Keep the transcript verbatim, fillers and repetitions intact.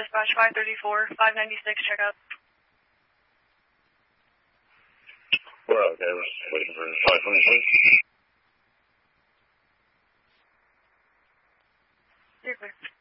dispatch five thirty-four, five ninety-six, check out. We're okay, we're just waiting for five twenty-six. You're clear.